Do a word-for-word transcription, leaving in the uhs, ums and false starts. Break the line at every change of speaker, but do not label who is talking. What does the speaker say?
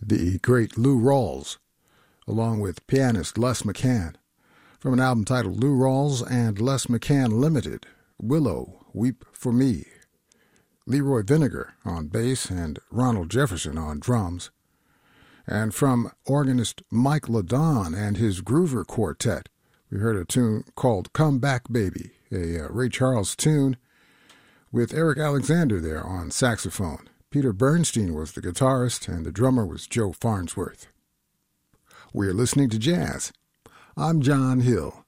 the great Lou Rawls, along with pianist Les McCann, from an album titled Lou Rawls and Les McCann Limited, Willow, Weep for Me. Leroy Vinegar on bass and Ronald Jefferson on drums. And from organist Mike LaDon and his Groover Quartet, we heard a tune called Come Back Baby, a uh, Ray Charles tune with Eric Alexander there on saxophone. Peter Bernstein was the guitarist and the drummer was Joe Farnsworth. We're listening to jazz. I'm John Hill.